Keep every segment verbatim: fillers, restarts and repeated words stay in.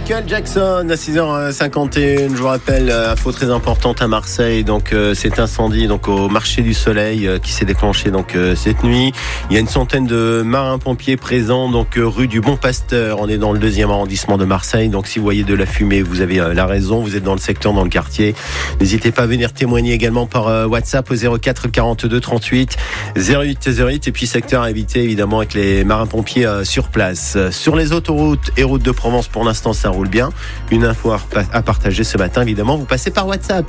Michael Jackson à six heures cinquante et une. Je vous rappelle, info très importante à Marseille. Donc, euh, cet incendie donc au marché du Soleil euh, qui s'est déclenché donc euh, cette nuit. Il y a une centaine de marins-pompiers présents donc euh, rue du Bon Pasteur. On est dans le deuxième arrondissement de Marseille. Donc, si vous voyez de la fumée, vous avez euh, la raison. Vous êtes dans le secteur, dans le quartier. N'hésitez pas à venir témoigner également par euh, WhatsApp au zéro quatre quarante-deux trente-huit zéro huit zéro huit. Et puis secteur à éviter évidemment avec les marins-pompiers euh, sur place. Sur les autoroutes et routes de Provence, pour l'instant, ça roule bien. Une info à partager ce matin, évidemment, vous passez par WhatsApp.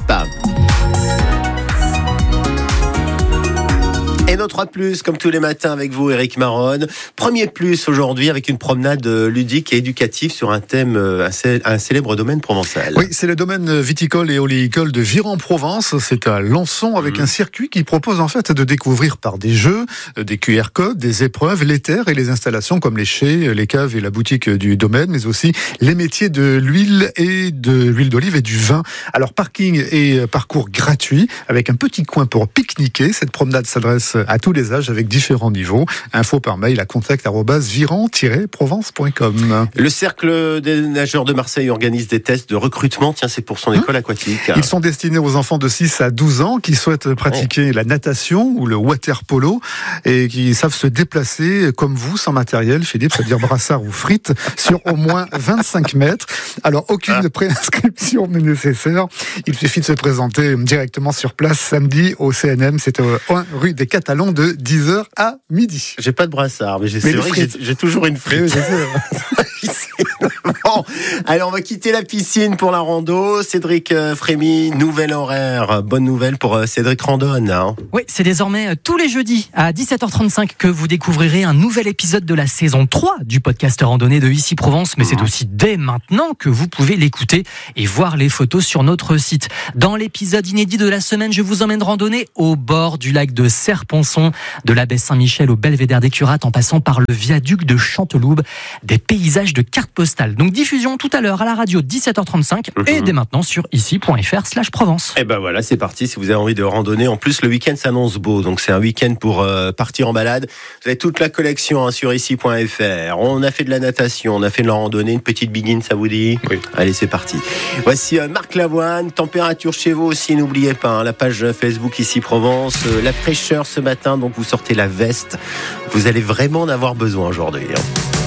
Et notre plus, comme tous les matins avec vous, Eric Maronne. Premier plus aujourd'hui avec une promenade ludique et éducative sur un thème, un célèbre domaine provençal. Oui, c'est le domaine viticole et oléicole de Viran-Provence. C'est à Lançon avec mmh. un circuit qui propose en fait de découvrir par des jeux, des Q R codes, des épreuves, les terres et les installations comme les chais, les caves et la boutique du domaine, mais aussi les métiers de l'huile et de l'huile d'olive et du vin. Alors parking et parcours gratuits avec un petit coin pour pique-niquer. Cette promenade s'adresse à tous les âges avec différents niveaux. Info par mail à contact arobase viran tiret provence point com. Le cercle des nageurs de Marseille organise des tests de recrutement. Tiens, c'est pour son école mmh. aquatique. Ils sont destinés aux enfants de six à douze ans qui souhaitent pratiquer oh. la natation ou le water polo et qui savent se déplacer comme vous, sans matériel, Philippe, c'est-à-dire brassard ou frites, sur au moins vingt-cinq mètres. Alors, aucune ah. préinscription n'est nécessaire. Il suffit de se présenter directement sur place samedi au C N M. C'est au un rue des Catalans de dix heures à midi. J'ai pas de brassard, mais, j'ai, mais c'est vrai que j'ai, j'ai toujours une frite. Oui, bon, allez, on va quitter la piscine pour la rando. Cédric euh, Frémy, nouvel horaire. Bonne nouvelle pour euh, Cédric Randonne. Hein. Oui, c'est désormais euh, tous les jeudis à dix-sept heures trente-cinq que vous découvrirez un nouvel épisode de la saison trois du podcast randonnée de Ici Provence. Mais mmh. c'est aussi dès maintenant que vous pouvez l'écouter et voir les photos sur notre site. Dans l'épisode inédit de la semaine, je vous emmène randonner au bord du lac de Serponçon, de la baie Saint-Michel au belvédère des Curates en passant par le viaduc de Chanteloube. Des paysages de carte postale. Donc diffusion tout à l'heure à la radio dix-sept heures trente-cinq mmh. et dès maintenant sur ici.fr slash Provence. Et ben voilà, c'est parti. Si vous avez envie de randonner, en plus le week-end s'annonce beau, donc c'est un week-end pour euh, partir en balade. Vous avez toute la collection hein, sur ici.fr. On a fait de la natation, on a fait de la randonnée, une petite begin, ça vous dit ? Oui. Allez, c'est parti. Voici euh, Marc Lavoine. Température chez vous aussi, n'oubliez pas hein, la page Facebook Ici Provence. Euh, la fraîcheur ce matin, donc vous sortez la veste. Vous allez vraiment en avoir besoin aujourd'hui. Hein.